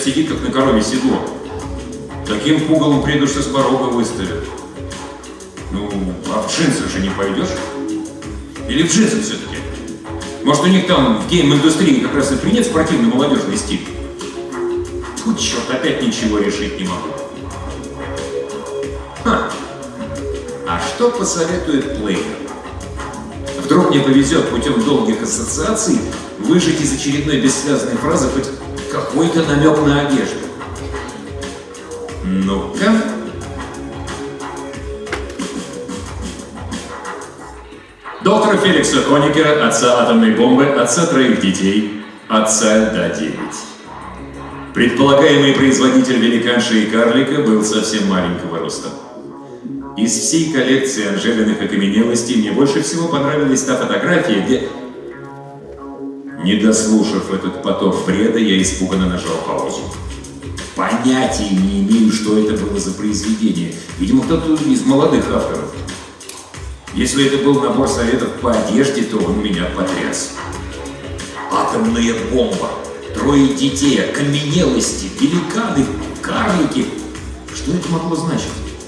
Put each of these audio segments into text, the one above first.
сидит, как на корове седло. Таким пугалом приду, что с порога выставят. Ну, а в джинсах же не пойдешь? Или в джинсах все-таки? Может, у них там в гейм-индустрии как раз и принят спортивный молодежный стиль? Фу, черт, опять ничего решить не могу. Ха. А что посоветует плеер? Вдруг мне повезет путем долгих ассоциаций выжать из очередной бессвязной фразы хоть какой-то намек на одежду. Ну-ка. Доктора Феликса Хоникера, отца атомной бомбы, отца 3 детей, отца льда 9. Предполагаемый производитель великанши и карлика был совсем маленького роста. Из всей коллекции Анжелиных окаменелостей мне больше всего понравилась та фотография, где... Не дослушав этот поток бреда, я испуганно нажал паузу. Понятия не имею, что это было за произведение. Видимо, кто-то из молодых авторов. Если это был набор советов по одежде, то он меня потряс. Атомная бомба, 3 детей, окаменелости, великаны, карлики. Что это могло значить?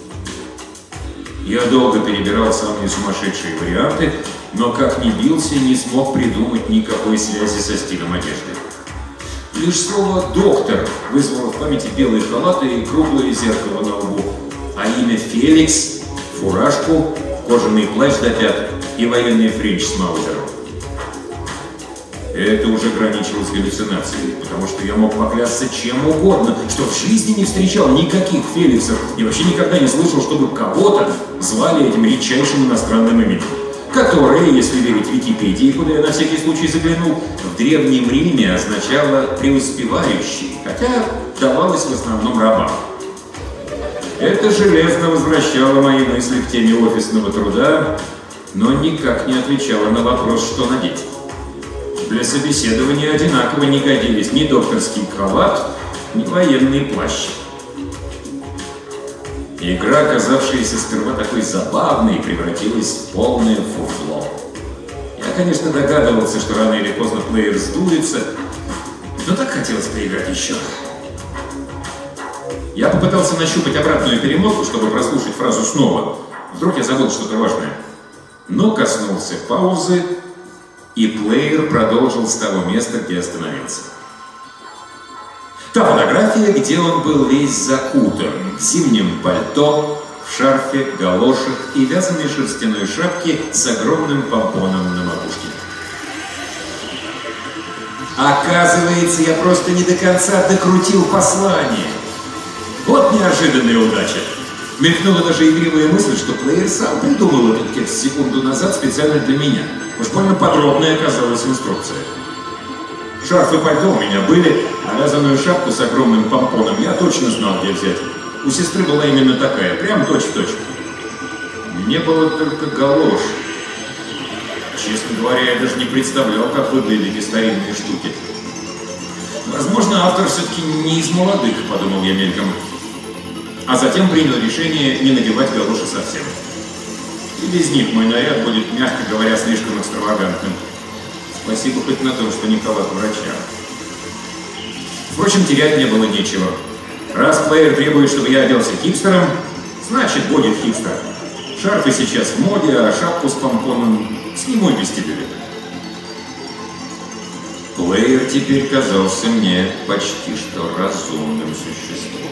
Я долго перебирал самые сумасшедшие варианты, но как ни бился, не смог придумать никакой связи со стилем одежды. Лишь слово «доктор» вызвало в памяти белые халаты и круглое зеркало на лбу, а имя Феликс, фуражку, кожаный плащ до пят и военный френч с маузером. Это уже граничило с галлюцинацией, потому что я мог поклясться чем угодно, что в жизни не встречал никаких Феликсов и вообще никогда не слышал, чтобы кого-то звали этим редчайшим иностранным именем, которое, если верить Википедии, куда я на всякий случай заглянул, в Древнем Риме означало «преуспевающий», хотя давалось в основном рабам. Это железно возвращало мои мысли к теме офисного труда, но никак не отвечало на вопрос, что надеть. Для собеседования одинаково не годились ни докторский халат, ни военный плащ. Игра, оказавшаяся сперва такой забавной, превратилась в полное фуфло. Я, конечно, догадывался, что рано или поздно плеер сдуется, но так хотелось поиграть еще. Я попытался нащупать обратную перемотку, чтобы прослушать фразу снова. Вдруг я забыл что-то важное. Но коснулся паузы, и плеер продолжил с того места, где остановился. Та фотография, где он был весь закутан, в зимнем пальто, в шарфе, галошах и вязаной шерстяной шапке с огромным помпоном на макушке. Оказывается, я просто не до конца докрутил послание. Вот неожиданная удача. Мелькнула даже игривая мысль, что плеер сам придумал этот текст секунду назад специально для меня. Уж больно подробная оказалась инструкция. Шарф и пальто у меня были, а вязаную шапку с огромным помпоном я точно знал, где взять. У сестры была именно такая, прям точь-в-точь. Не было только галош. Честно говоря, я даже не представлял, как выглядят эти старинные штуки. Возможно, автор все-таки не из молодых, подумал я мельком. А затем принял решение не надевать галоши совсем. И без них мой наряд будет, мягко говоря, слишком экстравагантным. Спасибо хоть на том, что не халат врача. Впрочем, терять мне было нечего. Раз плеер требует, чтобы я оделся хипстером, значит, будет хипстер. Шарфы сейчас в моде, а шапку с помпоном сниму в вестибюле. Плеер теперь казался мне почти что разумным существом.